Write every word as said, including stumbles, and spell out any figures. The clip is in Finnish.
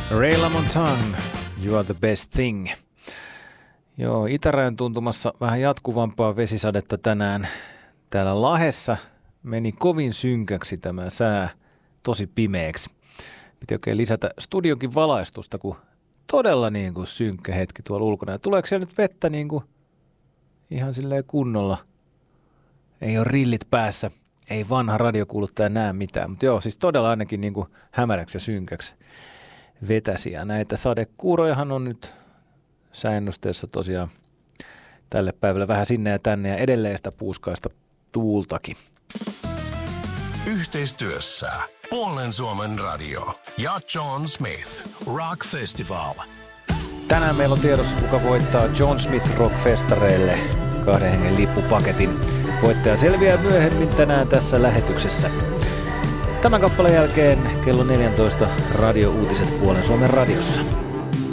Ray LaMontagne, You Are The Best Thing. Joo, itärajan tuntumassa vähän jatkuvampaa vesisadetta tänään. Täällä Lahdessa meni kovin synkäksi tämä sää, tosi pimeäksi. Piti oikein lisätä studionkin valaistusta, kun todella niin kuin synkkä hetki tuolla ulkona. Ja tuleeko siellä nyt vettä niin kuin ihan silleen kunnolla? Ei ole rillit päässä, ei vanha radiokuuluttaja näe mitään. Mutta joo, siis todella ainakin niin kuin hämäräksi ja synkäksi vetäsi. Ja näitä sadekuurojahan on nyt sääennusteessa tosiaan tälle päivälle vähän sinne ja tänne ja edelleen sitä puuskaista tuultakin. Yhteistyössä Puolen Suomen radio ja John Smith Rock Festival. Tänään meillä on tiedossa, kuka voittaa John Smith Rock-festareille kahden hengen lippupaketin. Voittaja selviää myöhemmin tänään tässä lähetyksessä. Tämän kappaleen jälkeen kello neljätoista radio-uutiset Puolen Suomen radiossa.